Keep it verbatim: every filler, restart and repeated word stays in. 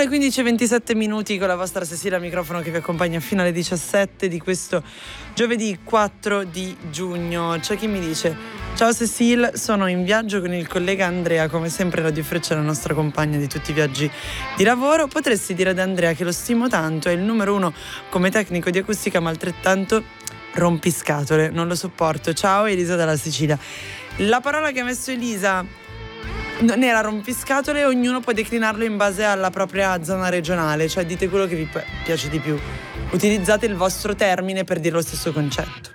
le quindici e ventisette minuti con la vostra Cecilia al microfono che vi accompagna fino alle diciassette di questo giovedì quattro di giugno. C'è chi mi dice: ciao Cecil, sono in viaggio con il collega Andrea, come sempre Radio Freccia è la nostra compagna di tutti i viaggi di lavoro. Potresti dire ad Andrea che lo stimo tanto, è il numero uno come tecnico di acustica, ma altrettanto rompiscatole, non lo sopporto. Ciao Elisa dalla Sicilia. La parola che ha messo Elisa non era rompiscatole, ognuno può declinarlo in base alla propria zona regionale, cioè dite quello che vi piace di più, utilizzate il vostro termine per dire lo stesso concetto.